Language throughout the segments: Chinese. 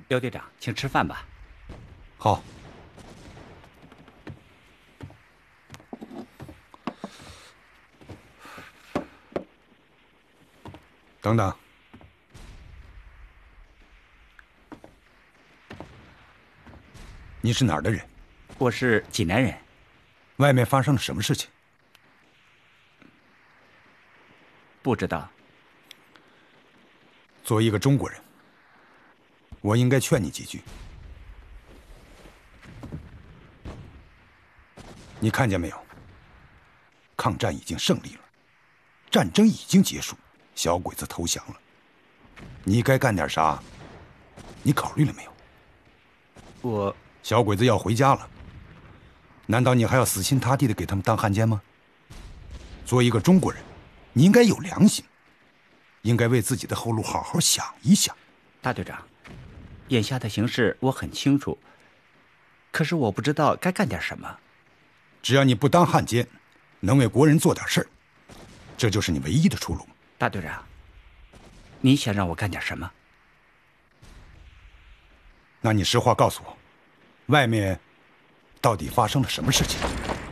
刘队长，请吃饭吧。 好。等等，你是哪儿的人？ 我是济南人。 外面发生了什么事情？ 不知道。 作为一个中国人，我应该劝你几句。你看见没有？抗战已经胜利了，战争已经结束，小鬼子投降了。你该干点啥？你考虑了没有？小鬼子要回家了，难道你还要死心塌地的给他们当汉奸吗？作为一个中国人，你应该有良心，应该为自己的后路好好想一想。 大队长，眼下的形势我很清楚，可是我不知道该干点什么。 只要你不当汉奸，能为国人做点事儿，这就是你唯一的出路。 大队长，你想让我干点什么？ 那你实话告诉我，外面到底发生了什么事情？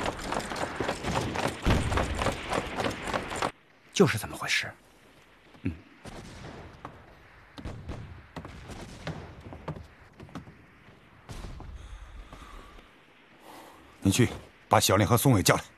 就是这么回事。 你去把小莲和宋伟叫来。